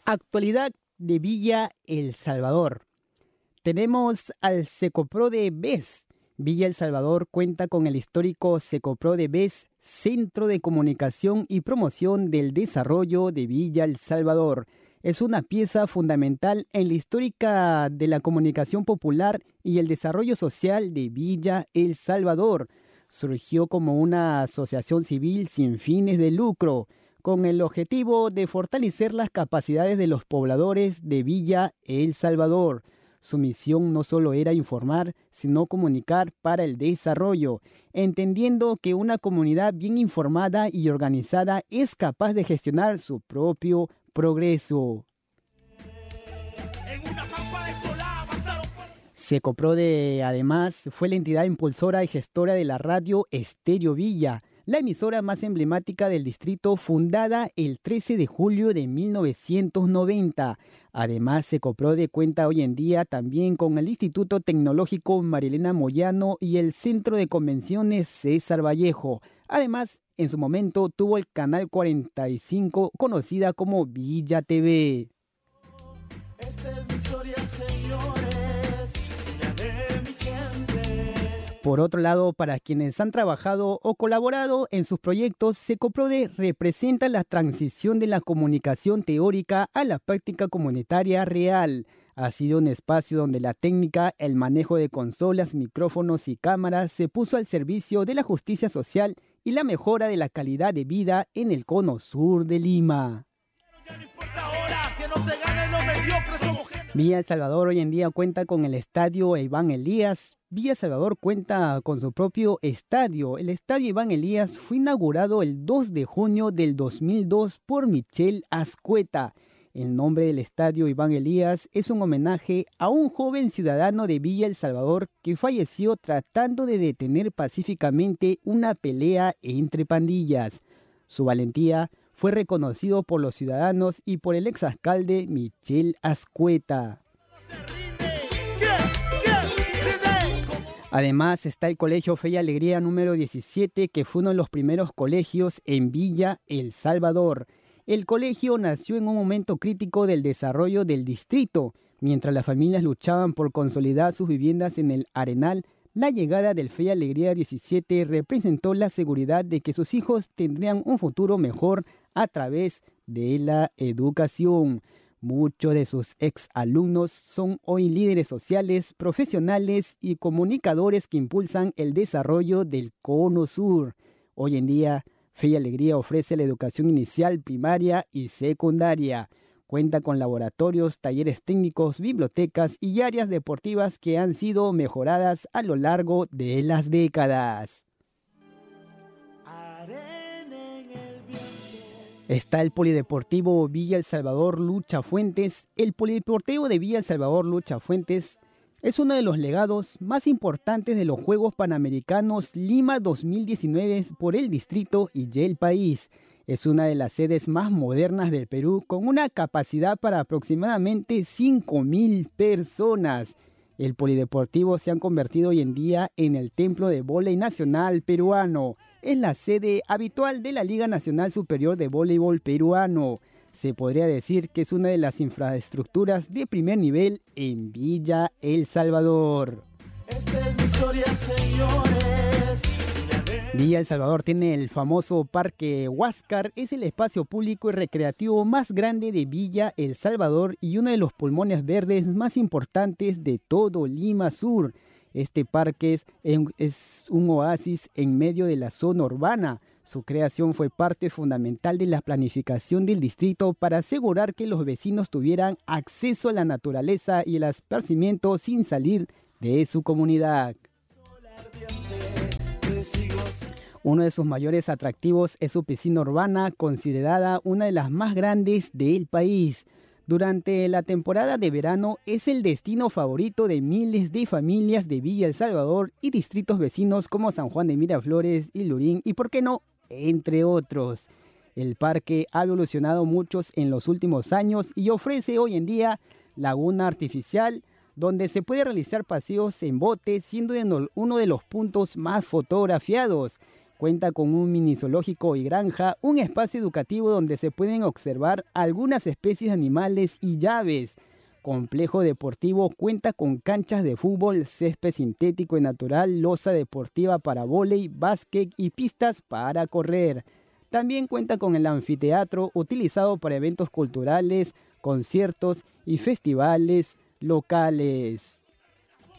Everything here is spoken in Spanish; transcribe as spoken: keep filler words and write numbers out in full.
Actualidad de Villa El Salvador. Tenemos al Secopro de B E S. Villa El Salvador cuenta con el histórico Secopro de B E S, Centro de Comunicación y Promoción del Desarrollo de Villa El Salvador. Es una pieza fundamental en la histórica de la comunicación popular y el desarrollo social de Villa El Salvador. Surgió como una asociación civil sin fines de lucro, con el objetivo de fortalecer las capacidades de los pobladores de Villa El Salvador. Su misión no solo era informar, sino comunicar para el desarrollo, entendiendo que una comunidad bien informada y organizada es capaz de gestionar su propio progreso. Secoprode, además, fue la entidad impulsora y gestora de la radio Estéreo Villa, la emisora más emblemática del distrito, fundada el trece de julio de mil novecientos noventa. Además, Secoprode cuenta hoy en día también con el Instituto Tecnológico Marilena Moyano y el Centro de Convenciones César Vallejo. Además, en su momento tuvo el Canal cuarenta y cinco, conocida como Villa T V. Esta es mi historia, señores, la de mi gente. Por otro lado, para quienes han trabajado o colaborado en sus proyectos, Secoprode representa la transición de la comunicación teórica a la práctica comunitaria real. Ha sido un espacio donde la técnica, el manejo de consolas, micrófonos y cámaras se puso al servicio de la justicia social y la mejora de la calidad de vida en el cono sur de Lima. Villa El Salvador hoy en día cuenta con el estadio Iván Elías. Villa El Salvador cuenta con su propio estadio. El estadio Iván Elías fue inaugurado el dos de junio del dos mil dos por Michelle Azcueta. El nombre del estadio Iván Elías es un homenaje a un joven ciudadano de Villa El Salvador que falleció tratando de detener pacíficamente una pelea entre pandillas. Su valentía fue reconocido por los ciudadanos y por el exalcalde Michelle Azcueta. Además está el Colegio Fe y Alegría número diecisiete, que fue uno de los primeros colegios en Villa El Salvador. El colegio nació en un momento crítico del desarrollo del distrito. Mientras las familias luchaban por consolidar sus viviendas en el Arenal, la llegada del Fe y Alegría diecisiete representó la seguridad de que sus hijos tendrían un futuro mejor a través de la educación. Muchos de sus exalumnos son hoy líderes sociales, profesionales y comunicadores que impulsan el desarrollo del Cono Sur. Hoy en día, Fe y Alegría ofrece la educación inicial, primaria y secundaria. Cuenta con laboratorios, talleres técnicos, bibliotecas y áreas deportivas que han sido mejoradas a lo largo de las décadas. Está el Polideportivo Villa El Salvador Lucha Fuentes. El Polideportivo de Villa El Salvador Lucha Fuentes es uno de los legados más importantes de los Juegos Panamericanos Lima dos mil diecinueve por el distrito y el país. Es una de las sedes más modernas del Perú, con una capacidad para aproximadamente cinco mil personas. El Polideportivo se ha convertido hoy en día en el templo de vóley nacional peruano. Es la sede habitual de la Liga Nacional Superior de Voleibol Peruano. Se podría decir que es una de las infraestructuras de primer nivel en Villa El Salvador. Esta es mi historia, señores. Villa El Salvador tiene el famoso Parque Huáscar. Es el espacio público y recreativo más grande de Villa El Salvador y uno de los pulmones verdes más importantes de todo Lima Sur. Este parque es, es un oasis en medio de la zona urbana. Su creación fue parte fundamental de la planificación del distrito para asegurar que los vecinos tuvieran acceso a la naturaleza y el esparcimiento sin salir de su comunidad. Uno de sus mayores atractivos es su piscina urbana, considerada una de las más grandes del país. Durante la temporada de verano es el destino favorito de miles de familias de Villa El Salvador y distritos vecinos como San Juan de Miraflores y Lurín y, por qué no, entre otros. El parque ha evolucionado mucho en los últimos años y ofrece hoy en día laguna artificial, donde se puede realizar paseos en bote, siendo uno de los puntos más fotografiados. Cuenta con un mini zoológico y granja, un espacio educativo donde se pueden observar algunas especies animales y aves. Complejo deportivo cuenta con canchas de fútbol, césped sintético y natural, losa deportiva para vóley, básquet y pistas para correr. También cuenta con el anfiteatro utilizado para eventos culturales, conciertos y festivales locales.